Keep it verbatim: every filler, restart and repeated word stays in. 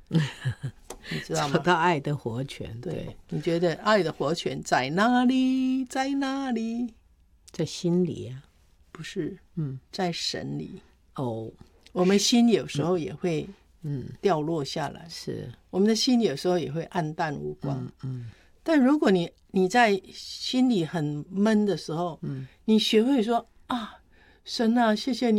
你知道吗？ 找到爱的活泉。 对， 对， 你觉得爱的活泉在哪里？在哪里？ 在心里啊。 不是， 嗯， 在神里。 哦， 我们心有时候也会嗯， 掉落下来， 是， 我们的心有时候也会暗淡无光。 嗯嗯但如果你你在心里很闷的时候， 嗯， 你学会说啊，神啊，谢谢你。